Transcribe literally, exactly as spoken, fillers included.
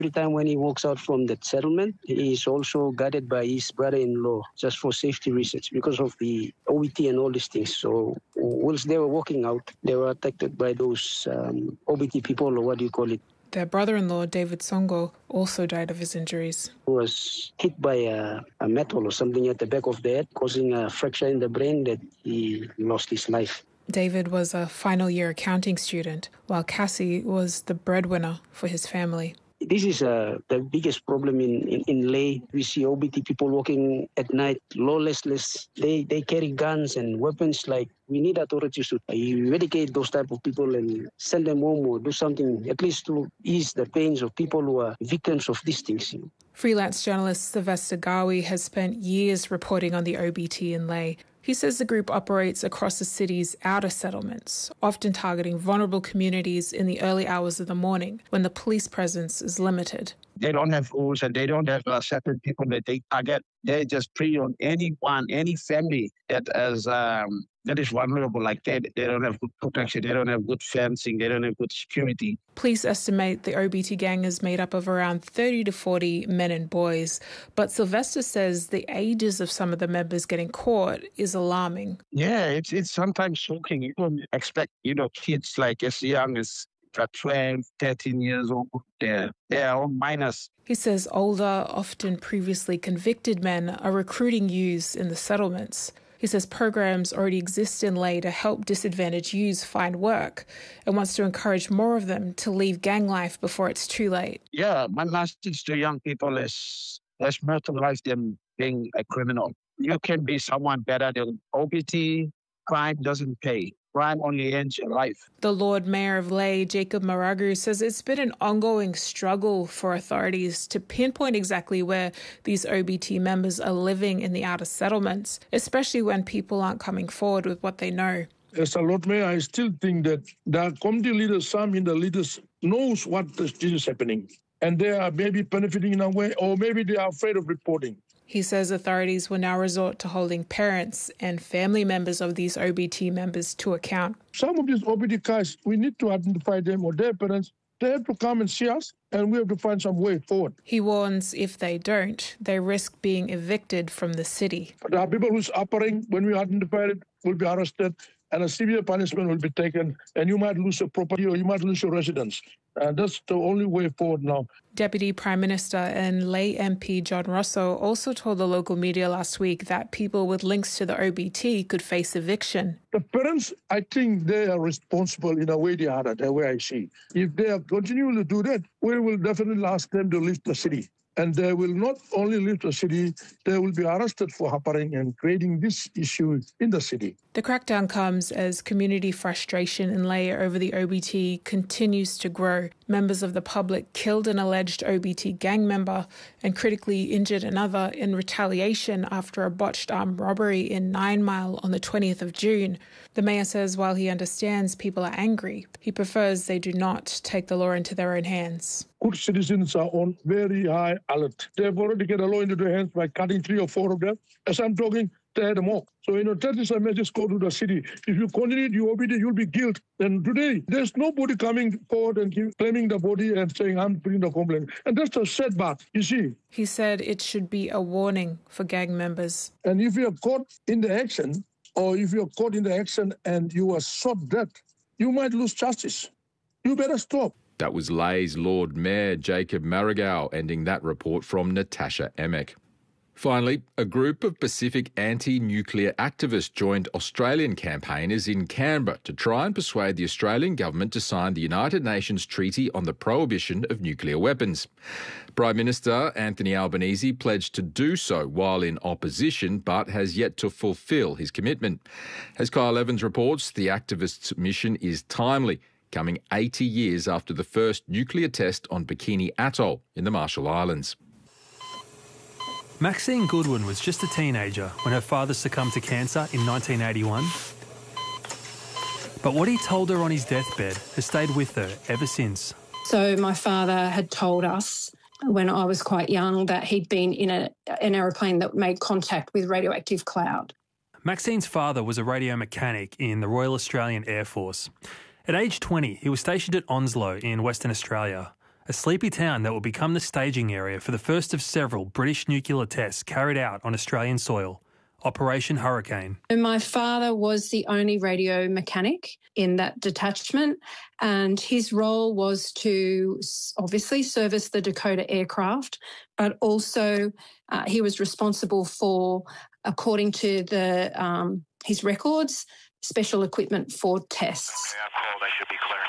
Every time when he walks out from that settlement, he is also guarded by his brother-in-law just for safety reasons because of the O B T and all these things. So whilst they were walking out, they were attacked by those um, O B T people, or what do you call it? Their brother-in-law, David Songo, also died of his injuries. He was hit by a, a metal or something at the back of the head, causing a fracture in the brain that he lost his life. David was a final-year accounting student, while Cassie was the breadwinner for his family. This is uh, the biggest problem in, in, in Lae. We see O B T people walking at night, lawlessness. They they carry guns and weapons. Like, we need authorities to eradicate those type of people and send them home or do something, at least to ease the pains of people who are victims of these things. Freelance journalist Sylvester Gawi has spent years reporting on the O B T in Lae. He says the group operates across the city's outer settlements, often targeting vulnerable communities in the early hours of the morning when the police presence is limited. They don't have rules and they don't have uh, certain people that they target. They just prey on anyone, any family that is um, that is vulnerable like that. They don't have good protection. They don't have good fencing. They don't have good security. Police estimate the O B T gang is made up of around thirty to forty men and boys, but Sylvester says the ages of some of the members getting caught is alarming. Yeah, it's it's sometimes shocking. You don't expect, you know, kids like as young as twelve, thirteen years old. They're, they're all minors. He says older, often previously convicted men are recruiting youths in the settlements. He says programs already exist in Lae to help disadvantaged youths find work and wants to encourage more of them to leave gang life before it's too late. Yeah, my message to young people is let's mortalize them being a criminal. You can be someone better than O B T. Crime doesn't pay. Crime only ends your life. The Lord Mayor of Lae, Jacob Maragu, says it's been an ongoing struggle for authorities to pinpoint exactly where these O B T members are living in the outer settlements, especially when people aren't coming forward with what they know. As a Lord Mayor, I still think that the community leaders, some in the leaders, knows what is happening. And they are maybe benefiting in a way, or maybe they are afraid of reporting. He says authorities will now resort to holding parents and family members of these O B T members to account. Some of these O B T guys, we need to identify them or their parents. They have to come and see us, and we have to find some way forward. He warns if they don't, they risk being evicted from the city. There are people who's operating, when we identify it, will be arrested, and a severe punishment will be taken, and you might lose your property or you might lose your residence. And that's the only way forward now. Deputy Prime Minister and Lae M P John Rosso also told the local media last week that people with links to the O B T could face eviction. The parents, I think they are responsible in a way they are, the way I see. If they are continuing to do that, we will definitely ask them to leave the city. And they will not only leave the city, they will be arrested for harboring and creating this issue in the city. The crackdown comes as community frustration in Lae over the O B T continues to grow. Members of the public killed an alleged O B T gang member and critically injured another in retaliation after a botched armed robbery in Nine Mile on the twentieth of June. The mayor says while he understands people are angry, he prefers they do not take the law into their own hands. Good citizens are on very high alert. They've already get the law into their hands by cutting three or four of them. As I'm talking, they had them all. So, you know, that is a message go to the city. If you continue to O B T, you'll be guilty. And today, there's nobody coming forward and claiming the body and saying, I'm putting the complaint. And that's a setback, you see. He said it should be a warning for gang members. And if you're caught in the action, or if you're caught in the action and you are shot dead, you might lose justice. You better stop. That was Lae's Lord Mayor Jacob Maragall, ending that report from Natasha Emek. Finally, a group of Pacific anti-nuclear activists joined Australian campaigners in Canberra to try and persuade the Australian government to sign the United Nations Treaty on the Prohibition of Nuclear Weapons. Prime Minister Anthony Albanese pledged to do so while in opposition, but has yet to fulfil his commitment. As Kyle Evans reports, the activists' mission is timely, coming eighty years after the first nuclear test on Bikini Atoll in the Marshall Islands. Maxine Goodwin was just a teenager when her father succumbed to cancer in nineteen eighty-one. But what he told her on his deathbed has stayed with her ever since. So my father had told us when I was quite young that he'd been in a, an aeroplane that made contact with radioactive cloud. Maxine's father was a radio mechanic in the Royal Australian Air Force. At age twenty, he was stationed at Onslow in Western Australia. a sleepy town that will become the staging area for the first of several British nuclear tests carried out on Australian soil, Operation Hurricane. My father was the only radio mechanic in that detachment, and his role was to obviously service the Dakota aircraft, but also uh, he was responsible for, according to the um, his records, special equipment for tests. Okay, I've called. I should be clear.